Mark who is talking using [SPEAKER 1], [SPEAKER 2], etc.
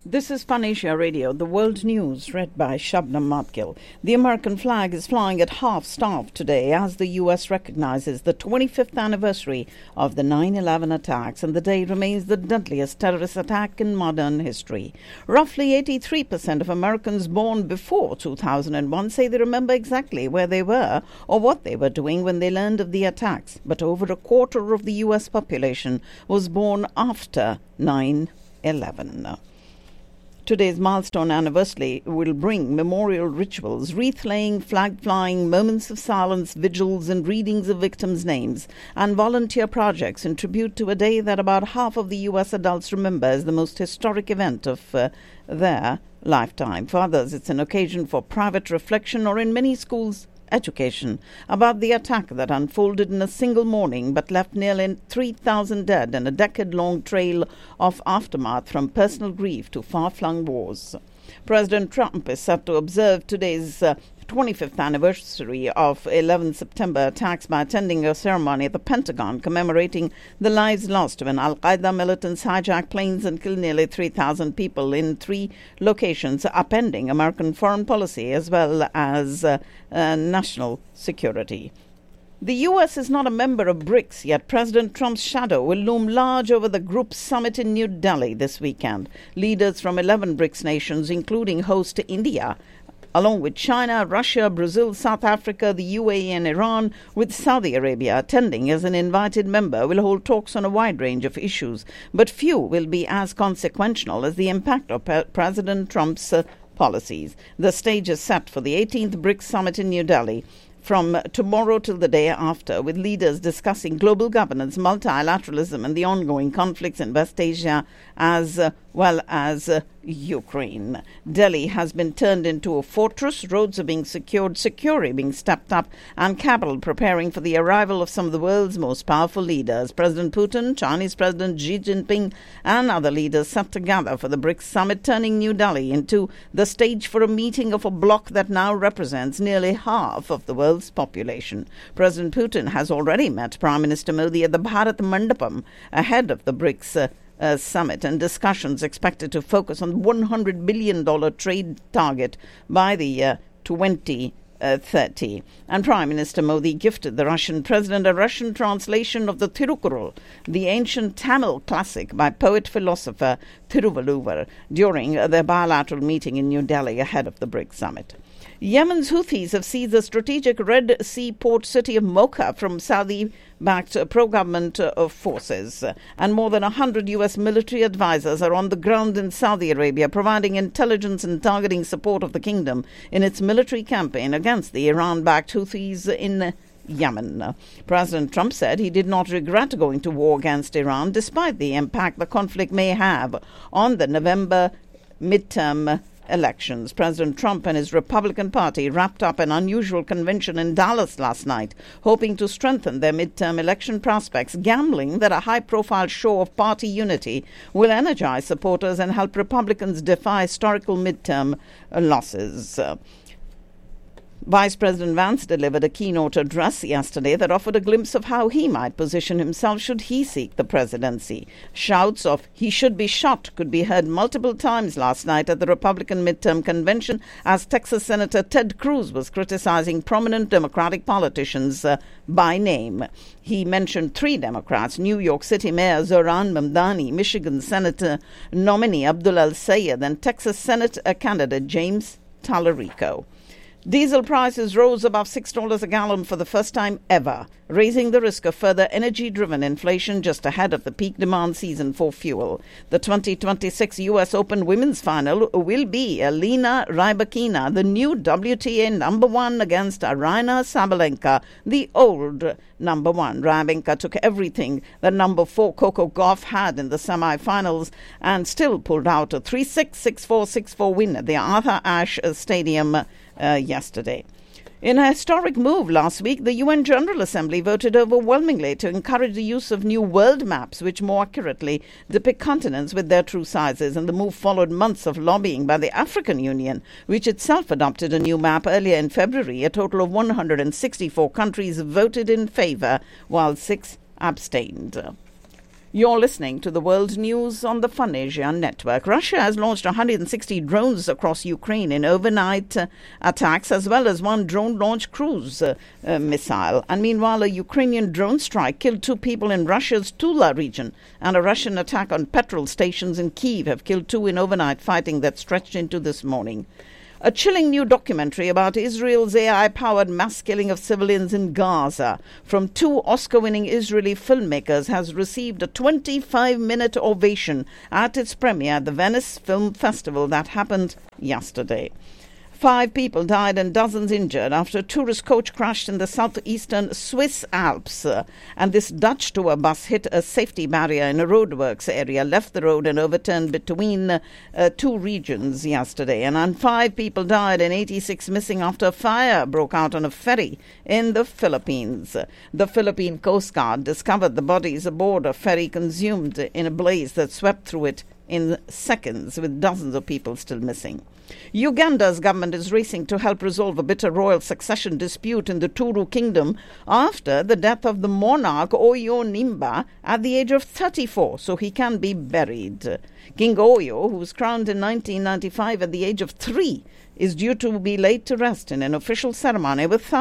[SPEAKER 1] This is Panisha Radio, the world news read by Shabnam Matkil. The American flag is flying at half-staff today as the U.S. recognizes the 25th anniversary of the 9/11 attacks, and the day remains the deadliest terrorist attack in modern history. Roughly 83% of Americans born before 2001 say they remember exactly where they were or what they were doing when they learned of the attacks, but over a quarter of the U.S. population was born after 9/11. Today's milestone anniversary will bring memorial rituals, wreath-laying, flag-flying, moments of silence, vigils and readings of victims' names, and volunteer projects in tribute to a day that about half of the U.S. adults remember as the most historic event of their lifetime. For others, it's an occasion for private reflection or, in many schools, education about the attack that unfolded in a single morning but left nearly 3,000 dead and a decade-long trail of aftermath from personal grief to far-flung wars. President Trump is set to observe today's 25th anniversary of 11 September attacks by attending a ceremony at the Pentagon commemorating the lives lost when Al-Qaeda militants hijacked planes and killed nearly 3,000 people in 3 locations, upending American foreign policy as well as national security. The U.S. is not a member of BRICS, yet President Trump's shadow will loom large over the group's summit in New Delhi this weekend. Leaders from 11 BRICS nations, including host India, along with China, Russia, Brazil, South Africa, the UAE and Iran, with Saudi Arabia attending as an invited member, will hold talks on a wide range of issues, but few will be as consequential as the impact of President Trump's policies. The stage is set for the 18th BRICS summit in New Delhi from tomorrow till the day after, with leaders discussing global governance, multilateralism and the ongoing conflicts in West Asia as well as Ukraine. Delhi has been turned into a fortress. Roads are being secured, security being stepped up, and capital preparing for the arrival of some of the world's most powerful leaders. President Putin, Chinese President Xi Jinping, and other leaders set together for the BRICS summit, turning New Delhi into the stage for a meeting of a bloc that now represents nearly half of the world's population. President Putin has already met Prime Minister Modi at the Bharat Mandapam ahead of the BRICS summit, and discussions expected to focus on $100 billion trade target by the 2030. And Prime Minister Modi gifted the Russian president a Russian translation of the Tirukkural, the ancient Tamil classic by poet-philosopher Thiruvalluvar, during their bilateral meeting in New Delhi ahead of the BRICS summit. Yemen's Houthis have seized the strategic Red Sea port city of Mocha from Saudi-backed pro-government forces, and more than 100 U.S. military advisors are on the ground in Saudi Arabia, providing intelligence and targeting support of the kingdom in its military campaign against the Iran-backed Houthis in Yemen. President Trump said he did not regret going to war against Iran, despite the impact the conflict may have on the November midterm elections. President Trump and his Republican Party wrapped up an unusual convention in Dallas last night, hoping to strengthen their midterm election prospects, gambling that a high-profile show of party unity will energize supporters and help Republicans defy historical midterm losses. Vice President Vance delivered a keynote address yesterday that offered a glimpse of how he might position himself should he seek the presidency. Shouts of "he should be shot" could be heard multiple times last night at the Republican midterm convention as Texas Senator Ted Cruz was criticizing prominent Democratic politicians by name. He mentioned 3 Democrats: New York City Mayor Zohran Mamdani, Michigan Senator nominee Abdul El-Sayed, and Texas Senate candidate James Tallarico. Diesel prices rose above $6 a gallon for the first time ever, raising the risk of further energy-driven inflation just ahead of the peak demand season for fuel. The 2026 U.S. Open Women's Final will be Elena Rybakina, the new WTA number 1, against Aryna Sabalenka, the old number 1. Rybakina took everything that number 4 Coco Gauff had in the semi-finals and still pulled out a 3-6, 6-4, 6-4 win at the Arthur Ashe Stadium yesterday. In a historic move last week, the UN General Assembly voted overwhelmingly to encourage the use of new world maps which more accurately depict continents with their true sizes, and the move followed months of lobbying by the African Union, which itself adopted a new map earlier in February. A total of 164 countries voted in favor, while 6 abstained. You're listening to the World News on the Fun Asia Network. Russia has launched 160 drones across Ukraine in overnight attacks, as well as one drone-launched cruise missile. And meanwhile, a Ukrainian drone strike killed 2 people in Russia's Tula region, and a Russian attack on petrol stations in Kyiv have killed 2 in overnight fighting that stretched into this morning. A chilling new documentary about Israel's AI-powered mass killing of civilians in Gaza from 2 Oscar-winning Israeli filmmakers has received a 25-minute ovation at its premiere at the Venice Film Festival that happened yesterday. 5 people died and dozens injured after a tourist coach crashed in the southeastern Swiss Alps. And this Dutch tour bus hit a safety barrier in a roadworks area, left the road and overturned between 2 regions yesterday. And 5 people died and 86 missing after a fire broke out on a ferry in the Philippines. The Philippine Coast Guard discovered the bodies aboard a ferry consumed in a blaze that swept through it in seconds, with dozens of people still missing. Uganda's government is racing to help resolve a bitter royal succession dispute in the Turu Kingdom after the death of the monarch Oyo Nimba at the age of 34, so he can be buried. King Oyo, who was crowned in 1995 at the age of 3, is due to be laid to rest in an official ceremony with